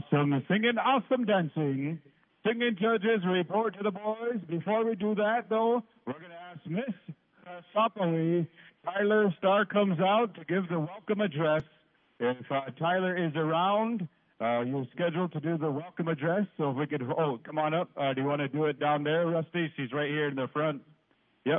Awesome singing, awesome dancing. Singing judges report to the boys. Before we do that, though, we're going to ask Miss Sapali. Tyler Starr comes out to give the welcome address. If Tyler is around, you're scheduled to do the welcome address. So if we could, come on up. Do you want to do it down there, Rusty? She's right here in the front. Yep.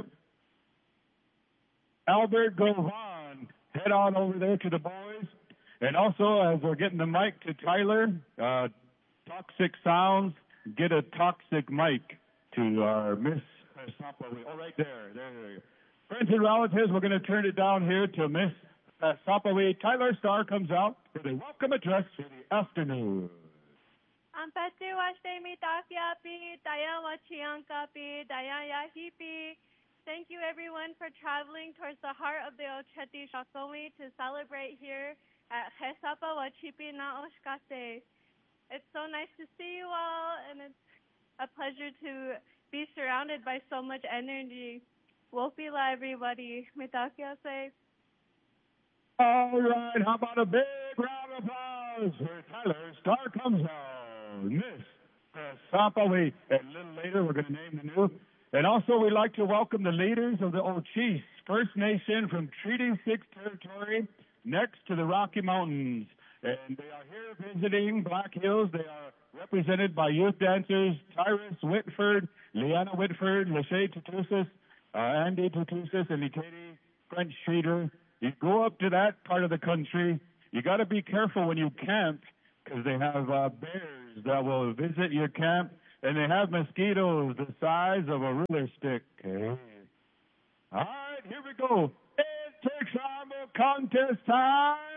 Albert Govan, head on over there to the boys. And also, as we're getting the mic to Tyler, Toxic Sounds, get a toxic mic to our Miss Sapali. Oh, right there. There. Friends and relatives, we're going to turn it down here to Miss Sapali. Tyler Starr comes out with a welcome address for the afternoon. Ampete washtemi takiapi, dayan wachiankapi, dayan yahipi. Thank you everyone for traveling towards the heart of the Ocheti Shakomi to celebrate here at Hesapa Wachipi na Oshkase. It's so nice to see you all, and it's a pleasure to be surrounded by so much energy. Wofila, everybody. Mitakiase. All right, how about a big round of applause for Tyler Starr comes out. Miss Sapali. And a little later, we're going to name the new. And also, we'd like to welcome the leaders of the Ochis First Nation from Treaty 6 territory next to the Rocky Mountains. And they are here visiting Black Hills. They are represented by youth dancers Tyrus Whitford, Liana Whitford, Lachey Tutusis, Andy Tutusis, and Ikedi French Streeter. You go up to that part of the country, you got to be careful when you camp because they have bears that will visit your camp, and they have mosquitoes the size of a ruler stick. Okay. All right, here we go. It takes time contest time.